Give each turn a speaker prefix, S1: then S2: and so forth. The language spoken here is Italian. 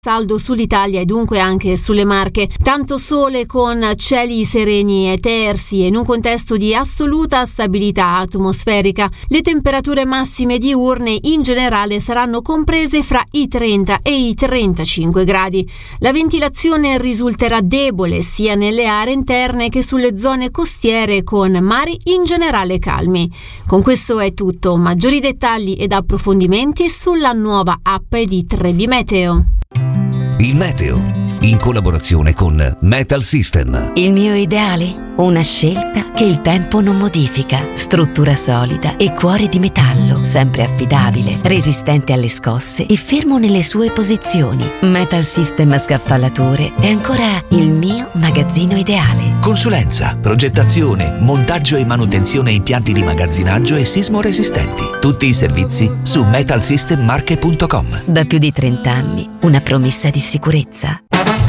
S1: Saldo sull'Italia e dunque anche sulle Marche. Tanto sole con cieli sereni e tersi e in un contesto di assoluta stabilità atmosferica. Le temperature massime diurne in generale saranno comprese fra i 30 e i 35 gradi. La ventilazione risulterà debole sia nelle aree interne che sulle zone costiere con mari in generale calmi. Con questo è tutto. Maggiori dettagli ed approfondimenti sulla nuova app di Trebi Meteo.
S2: Il meteo, in collaborazione con Metal System.
S3: Il mio ideale? Una scelta che il tempo non modifica. Struttura solida e cuore di metallo, sempre affidabile, resistente alle scosse e fermo nelle sue posizioni. Metal System Scaffalature è ancora il mio magazzino ideale.
S4: Consulenza, progettazione, montaggio e manutenzione impianti di magazzinaggio e sismo resistenti. Tutti i servizi su metalsystemmarche.com.
S3: Da più di 30 anni, una promessa di sicurezza.